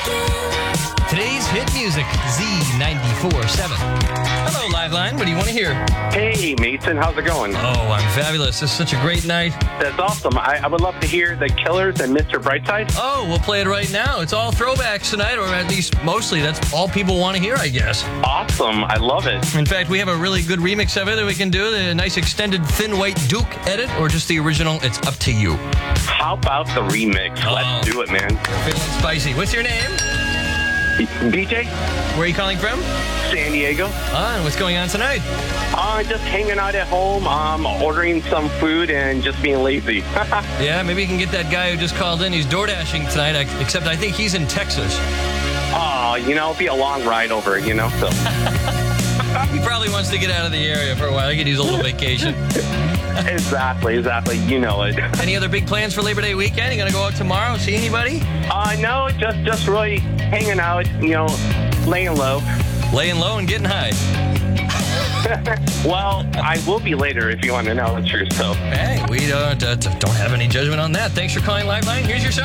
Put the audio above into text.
Today's hit music, Z94.7. Hello, Liveline. What do you want to hear? Hey, Mason, how's it going? Oh, I'm fabulous. This is such a great night. That's awesome. I would love to hear The Killers and Mr. Brightside. Oh, we'll play it right now. It's all throwbacks tonight, or at least mostly. That's all people want to hear, I guess. Awesome. I love it. In fact, we have a really good remix of it that we can do. The nice extended Thin White Duke edit, or just the original. It's up to you. How about the remix? Let's do it, man. Feeling spicy. What's your name? BJ? Where are you calling from? San Diego. And what's going on tonight? Just hanging out at home, ordering some food and just being lazy. Yeah, maybe you can get that guy who just called in. He's door dashing tonight, except I think he's in Texas. Oh, it'll be a long ride over, so. He probably wants to get out of the area for a while. He could use a little vacation. Exactly. You know it. Any other big plans for Labor Day weekend? You going to go out tomorrow, see anybody? No, just really hanging out, laying low. Laying low and getting high. Well, I will be later if you want to know the truth, so. Hey, we don't have any judgment on that. Thanks for calling Liveline. Here's your song.